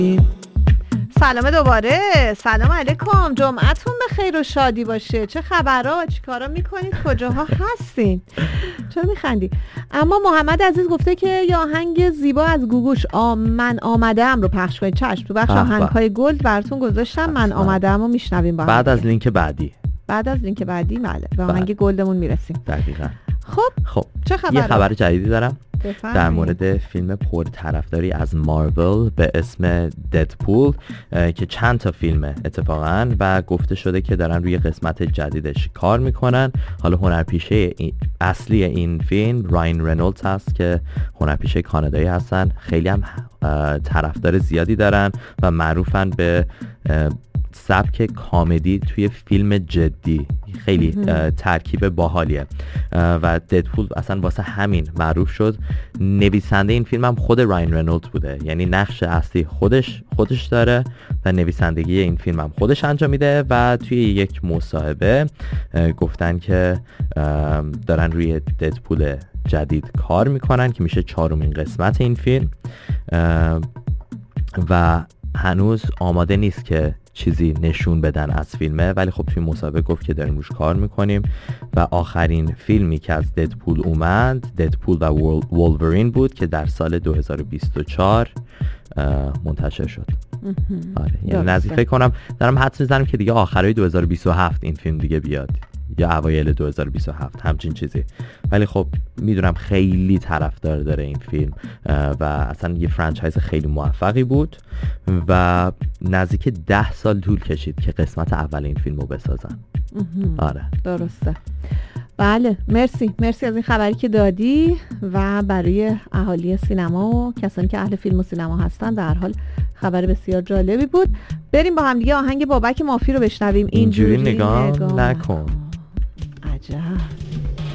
سلام دوباره. سلام علیکم. جمعتون به خیر و شادی باشه. چه خبرها؟ چی کارا میکنید؟ کجاها هستین؟ چرا میخندی؟ اما محمد عزیز گفته که یه آهنگ زیبا از گوگوش من آمدم رو پخش کنید. چشم، تو بخش آهنگ‌های گلد براتون گذاشتم. من آمدم رو میشنویم بعد از لینک بعدی. بله به آهنگ گلدمون میرسیم. دقیقاً. خب چه خبره؟ یه خبر جدیدی دارم در مورد فیلم پرطرفداری از مارول به اسم ددپول که چند تا فیلمه اتفاقا و گفته شده که دارن روی قسمت جدیدش کار میکنن. حالا هنرپیشه اصلی این فیلم راین رنولدز هست که هنرپیشه کانادایی هستن. خیلی هم طرفدار زیادی دارن و معروفن به سبک کامدی توی فیلم جدی. خیلی ترکیب باحالیه و ددپول اصلا واسه همین معروف شد. نویسنده این فیلم هم خود راین رنولدز بوده، یعنی نقش اصلی خودش داره و نویسندگی این فیلم هم خودش انجام میده و توی یک مصاحبه گفتن که دارن روی ددپول جدید کار میکنن که میشه 4مین قسمت این فیلم و هنوز آماده نیست که چیزی نشون بدن از فیلمه، ولی خب توی مصاحبه گفت که داریم روش کار میکنیم و آخرین فیلمی که از ددپول اومد ددپول و وولورین بود که در سال 2024 منتشر شد. آره، یعنی نزدیک فکر کنم دارم حدس میزنم که دیگه آخرای 2027 این فیلم دیگه بیاد یا اوایل 2027 همچین چیزی. ولی خب میدونم خیلی طرفدار داره این فیلم و اصلا یه فرانچایز خیلی موفقی بود و نزدیک 10 سال طول کشید که قسمت اول این فیلم رو بسازن. آره درسته. بله مرسی از این خبری که دادی و برای اهالی سینما و کسانی که اهل فیلم و سینما هستن در حال خبر بسیار جالبی بود. بریم با هم دیگه آهنگ بابک مافی رو بشنویم. اینجوری نگاه نکن. عجب.